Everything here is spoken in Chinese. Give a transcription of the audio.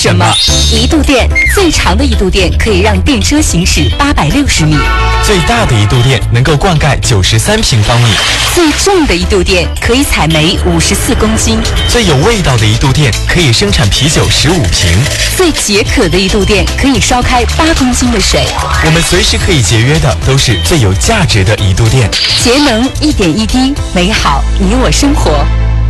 什么？ 一度电，最长的一度电可以让电车行驶860米， 最大的一度电能够灌溉93平方米， 最重的一度电可以采煤54公斤， 最有味道的一度电可以生产啤酒15瓶， 最解渴的一度电可以烧开8公斤的水。 我们随时可以节约的都是最有价值的一度电。 节能一点一滴，美好你我生活。